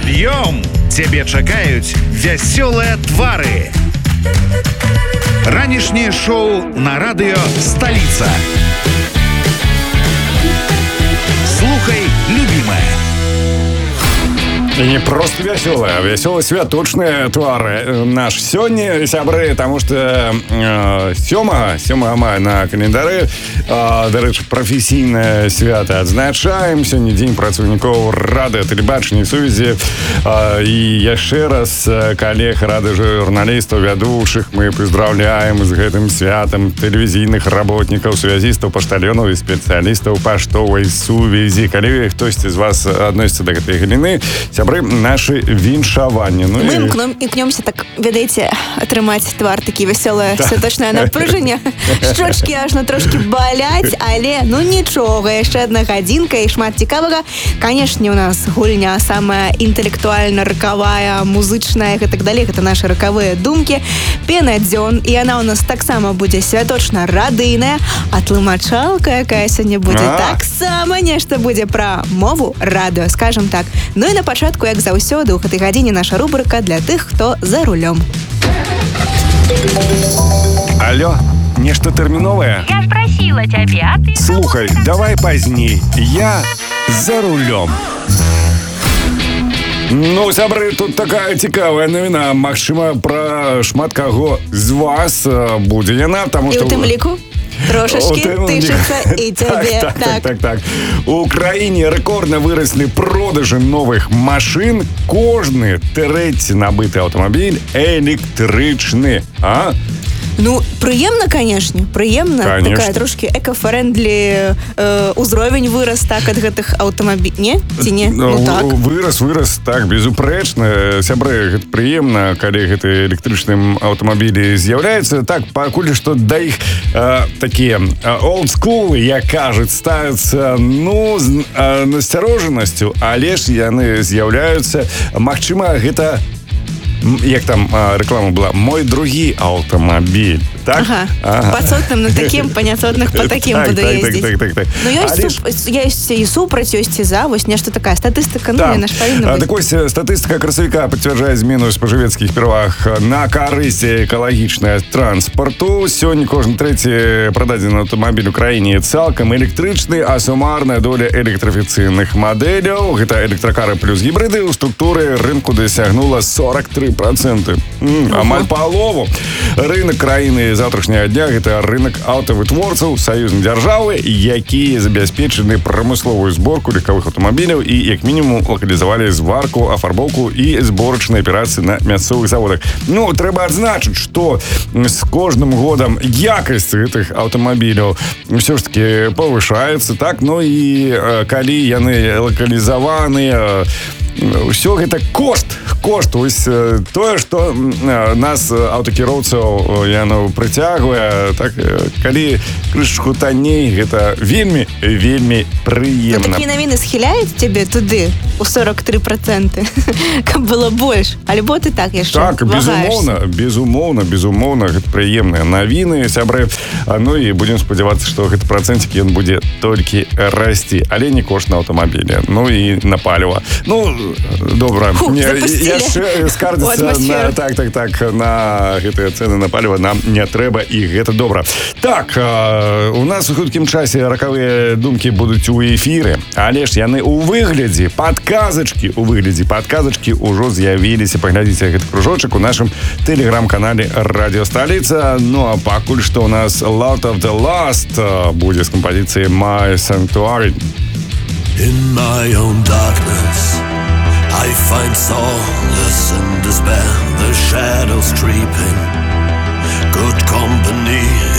Пад'ём! Цябе чакаюць вясёлыя твары. Ранішняе шоу на радыё «Столица». Слухай, любимая. И не просто веселая, а весело святочные твары наш сёння, сябры, потому что 7 мая на календаре, до речі, професійне свято адзначаем. Сёння дзень працаўнікоў радыё, тэлебачання, сувязі. И яшчэ раз коллег радыёжурналістаў, вядучых мы поздравляем з гэтым святам тэлевізійных работнікаў, связістаў, паштальёнаў і спецыялістаў паштовай сувязі. Калі хтосьці з вас адносіцца да гэтай галіны, сябры, наши віншаванні. Ну, мы імкнёмся, так, ведаеце, атрымаць твар такі вясёлае, святочнае напружанне. Шчочкі аж на трошкі баляць, але, ну нічога, яшчэ адна гадзінка і шмат цікавага. Канешне, у нас гульня самая інтэлектуальна-ракавая, музычная і так далей. Гэта нашы ракавыя думкі. Пена дзён, і яна у нас таксама будзе святочна-радыйная, а тлумачалка, якая сёння будзе, таксама нешта будзе пра мову радыё, скажам так. Ну і на пачатку, як заўсёды, у гэтай гадзіне наша рубрика для тых, хто за рулём. Алло, нешта тэрміновае? Я ж просила тебя, а ты... Слухай, давай пазней. Я за рулем. Ну, сябры, тут такая цікавая навіна. Магчыма, пра шмат каго з вас будзе яна, потому што... І ў тым ліку? Трошечки тышится и тебе. Так. У краіне рэкордна выраслі продажы новых машин. Кожны трэці набыты аўтамабіль электрычны. Ну, прыемна, канешне, прыемна. Такая трошки эко-френдлі узровень вырас так ад гэтых аўтамабіль. Не? Ці не? Ну так. Вырас, так, безупрэчна. Сябры, гэта прыемна, калі гэты электрычным аўтамабілі з'яўляецца. Так, пакуль што да іх такія олдскулы, як кажуць, ставяцца, ну, з насцярожанасцю, але ж яны з'яўляюцца. Магчыма, гэта, як там реклама была, мой другі аўтамабіль. Так? Ага. По сотным на таким, по няцотных по таким буду ездить. Так. Ну, ёсць і супраць, ёсць і за, вось нешта такая статыстыка, ну, яна ж павінна быць. Так вось, статыстыка красавіка пацвярджае змену спажывецкіх пераваг на карысць экалагічнага транспарту. Сёння кожны трэці прададзены аўтамабіль у краіне цалкам электрычны, а сумарная доля электрыфіцыйных мадэляў, гэта электракары плюс гібрыды, у структуры рынку дасягнула 43%. Амаль палову. Рынок краіны завтрашняга дня – гэта рынок аўтавытворцаў саюзнай дзяржавы, якія забяспечаны прамысловую зборку легкавых аўтамабіляў і, як мінімум, лакалізавалі зварку, афарбоўку і зборачныя аперацыі на мясцовых заводах. Ну, трэба адзначыць, што з кожным годам якасць гэтых аўтамабіляў ўсё ж такі павышаецца, так? Ну і калі яны лакалізаваныя, ўсё гэта кошт. Вось тое, што нас, аўтакіроўцаў, яно прыцягвае, так, калі крышачку танней, гэта вельмі прыемна. Такія навіны схіляюць цябе туды у 43%, каб было больш, альбо ты так яшчэ вагаешся? Безумоўна, гэта прыемныя навіны, сябры. Ну і будзем спадзявацца, што гэты працэнцік ён будзе толькі расці, але не кошт на аўтамабілі, ну і на паліва. Ну, добра. Яшчэ скардзіцца на так, на гэтыя цэны на паліва нам не трэба, і гэта добра. Так, у нас у хуткім часе ракавыя думкі будуць у эфіры, але ж яны у выглядзе падказачкі ўжо з'явіліся. Паглядзіце гэты кружочак у нашым тэлеграм-канале Радіо Столица. Ну а пакуль што у нас Lord of the Lost будзе з кампазіцыяй My Sanctuary. In my own darkness I find solace and despair, the shadows creeping, good company